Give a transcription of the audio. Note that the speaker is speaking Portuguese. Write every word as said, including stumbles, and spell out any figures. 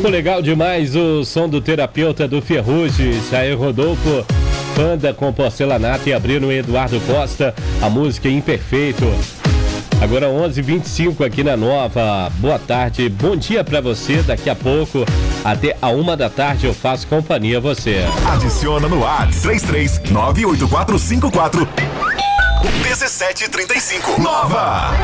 Ficou legal demais o som do Terapeuta do Ferrugem. Aí Rodolfo, Panda com Porcelanato e abrindo Eduardo Costa, a música Imperfeito. Agora onze e vinte e cinco aqui na Nova. Boa tarde, bom dia pra você. Daqui a pouco, até a uma da tarde, eu faço companhia a você. Adiciona no WhatsApp três três nove oito quatro cinco quatro um sete três cinco. Nova.